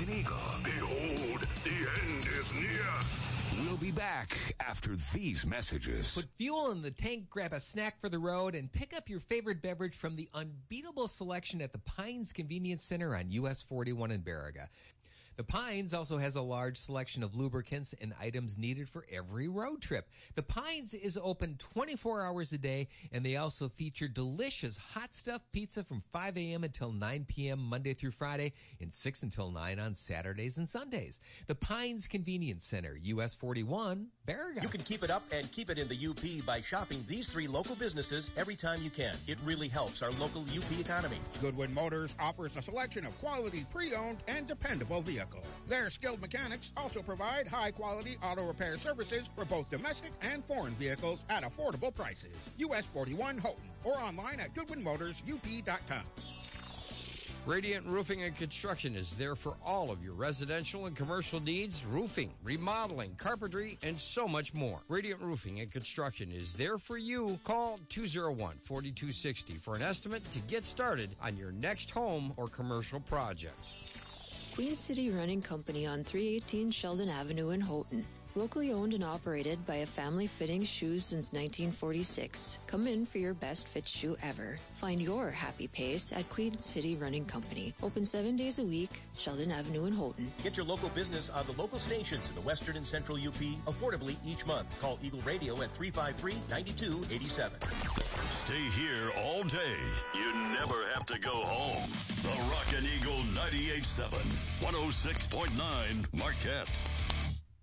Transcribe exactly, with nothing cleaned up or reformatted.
Rockin' Eagle. Behold, the end is near. We'll be back after these messages. Put fuel in the tank, grab a snack for the road, and pick up your favorite beverage from the unbeatable selection at the Pines Convenience Center on U S forty-one in Baraga. The Pines also has a large selection of lubricants and items needed for every road trip. The Pines is open twenty-four hours a day, and they also feature delicious hot stuff pizza from five a.m. until nine p.m. Monday through Friday and six until nine on Saturdays and Sundays. The Pines Convenience Center, U S forty-one, Baraga. You can keep it up and keep it in the U P by shopping these three local businesses every time you can. It really helps our local U P economy. Goodwin Motors offers a selection of quality pre-owned and dependable vehicles. Their skilled mechanics also provide high-quality auto repair services for both domestic and foreign vehicles at affordable prices. U S forty-one Houghton or online at goodwin motors u p dot com. Radiant Roofing and Construction is there for all of your residential and commercial needs, roofing, remodeling, carpentry, and so much more. Radiant Roofing and Construction is there for you. Call two oh one, four two six oh for an estimate to get started on your next home or commercial project. Queen City Running Company on three eighteen Sheldon Avenue in Houghton. Locally owned and operated by a family fitting shoes since nineteen forty-six. Come in for your best fit shoe ever. Find your happy pace at Queen City Running Company. Open seven days a week, Sheldon Avenue in Houghton. Get your local business on the local stations in the western and central U P affordably each month. Call Eagle Radio at three five three, nine two eight seven. Stay here all day. You never have to go home. The Rockin' Eagle ninety-eight point seven, one oh six point nine Marquette.